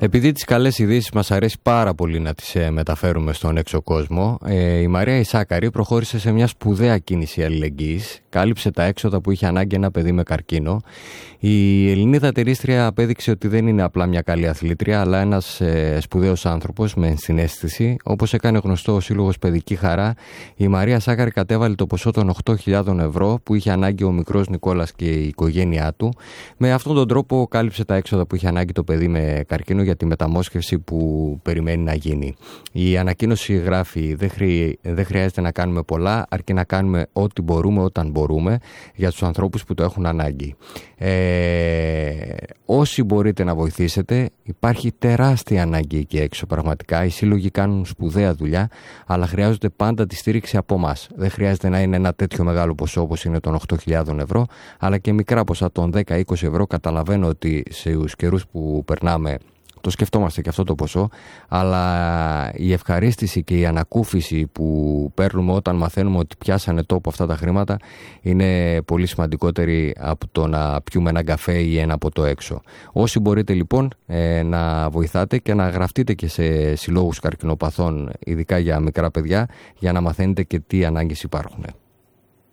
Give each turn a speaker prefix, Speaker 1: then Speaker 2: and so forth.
Speaker 1: Επειδή τις καλές ειδήσεις μας αρέσει πάρα πολύ να τις μεταφέρουμε στον έξω κόσμο, η Μαρία Ισάκαρη προχώρησε σε μια σπουδαία κίνηση αλληλεγγύης. Κάλυψε τα έξοδα που είχε ανάγκη ένα παιδί με καρκίνο. Η Ελληνίδα τερίστρια απέδειξε ότι δεν είναι απλά μια καλή αθλήτρια, αλλά ένας σπουδαίος άνθρωπος με ενσυναίσθηση. Όπως έκανε γνωστό ο Σύλλογος Παιδική Χαρά, η Μαρία Ισάκαρη κατέβαλε το ποσό των 8.000 ευρώ που είχε ανάγκη ο μικρός Νικόλας και η οικογένειά του. Με αυτόν τον τρόπο κάλυψε τα έξοδα που είχε ανάγκη το παιδί με καρκίνο για τη μεταμόσχευση που περιμένει να γίνει. Η ανακοίνωση γράφει: δεν χρειάζεται να κάνουμε πολλά, αρκεί να κάνουμε ό,τι μπορούμε όταν μπορούμε για τους ανθρώπους που το έχουν ανάγκη. Όσοι μπορείτε να βοηθήσετε, υπάρχει τεράστια ανάγκη εκεί έξω. Πραγματικά οι σύλλογοι κάνουν σπουδαία δουλειά, αλλά χρειάζονται πάντα τη στήριξη από εμάς. Δεν χρειάζεται να είναι ένα τέτοιο μεγάλο ποσό όπως είναι των 8.000 ευρώ, αλλά και μικρά ποσά των 10-20 ευρώ. Καταλαβαίνω ότι στους καιρούς που περνάμε το σκεφτόμαστε και αυτό το ποσό, αλλά η ευχαρίστηση και η ανακούφιση που παίρνουμε όταν μαθαίνουμε ότι πιάσανε τόπο αυτά τα χρήματα είναι πολύ σημαντικότερη από το να πιούμε ένα καφέ ή ένα ποτό έξω. Όσοι μπορείτε λοιπόν να βοηθάτε και να γραφτείτε και σε συλλόγους καρκινοπαθών, ειδικά για μικρά παιδιά, για να μαθαίνετε και τι ανάγκες υπάρχουν.